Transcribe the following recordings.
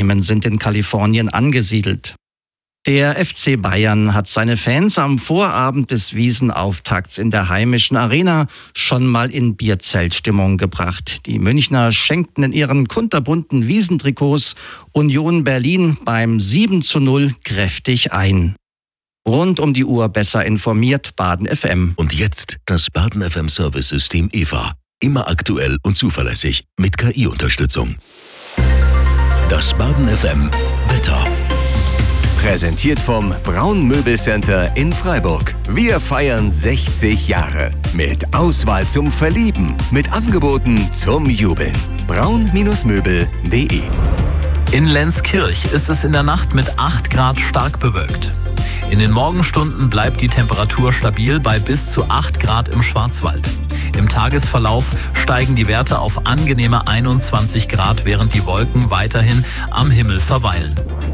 Unternehmen sind in Kalifornien angesiedelt. Der FC Bayern hat seine Fans am Vorabend des Wiesenauftakts in der heimischen Arena schon mal in Bierzeltstimmung gebracht. Die Münchner schenkten in ihren kunterbunten Wiesentrikots Union Berlin beim 7:0 kräftig ein. Rund um die Uhr besser informiert, Baden FM. Und jetzt das Baden FM Service-System EVA. Immer aktuell und zuverlässig mit KI-Unterstützung. Das Baden FM Wetter. Präsentiert vom Braun Möbelcenter in Freiburg. Wir feiern 60 Jahre. Mit Auswahl zum Verlieben. Mit Angeboten zum Jubeln. braun-möbel.de. In Lenzkirch ist es in der Nacht mit 8 Grad stark bewölkt. In den Morgenstunden bleibt die Temperatur stabil bei bis zu 8 Grad im Schwarzwald. Im Tagesverlauf steigen die Werte auf angenehme 21 Grad, während die Wolken weiterhin am Himmel verweilen.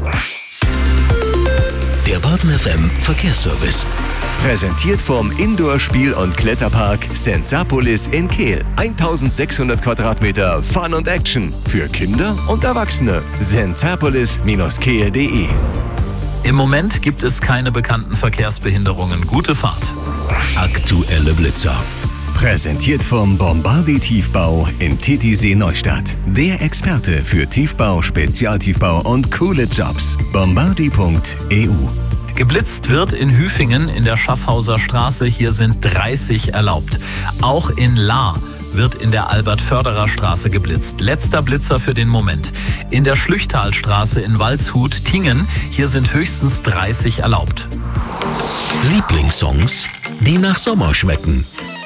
Der Baden FM Verkehrsservice. Präsentiert vom Indoor-Spiel- und Kletterpark Sensapolis in Kehl. 1600 Quadratmeter Fun und Action für Kinder und Erwachsene. sensapolis-kehl.de. Im Moment gibt es keine bekannten Verkehrsbehinderungen. Gute Fahrt. Aktuelle Blitzer. Präsentiert vom Bombardi Tiefbau in Titisee Neustadt. Der Experte für Tiefbau, Spezialtiefbau und coole Jobs. Bombardi.eu. Geblitzt wird in Hüfingen in der Schaffhauser Straße. Hier sind 30 erlaubt. Auch in Lahr wird in der Albert-Förderer-Straße geblitzt. Letzter Blitzer für den Moment. In der Schlüchtalstraße in Waldshut-Tingen. Hier sind höchstens 30 erlaubt. Lieblingssongs, die nach Sommer schmecken.